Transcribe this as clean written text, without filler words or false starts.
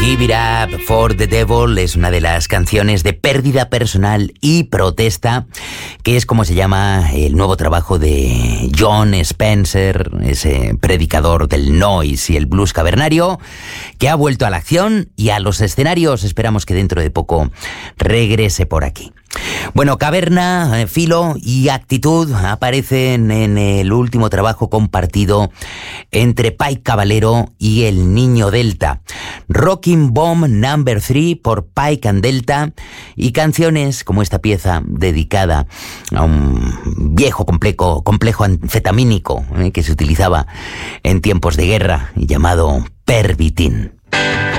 Give It Up for the Devil es una de las canciones de pérdida personal y protesta, que es como se llama el nuevo trabajo de Jon Spencer, ese predicador del noise y el blues cavernario, que ha vuelto a la acción y a los escenarios. Esperamos que dentro de poco regrese por aquí. Bueno, caverna, filo y actitud aparecen en el último trabajo compartido entre Pike Caballero y el Niño Delta. Rocking Bomb No. 3 por Pike and Delta, y canciones como esta pieza dedicada a un viejo complejo anfetamínico que se utilizaba en tiempos de guerra y llamado Pervitin.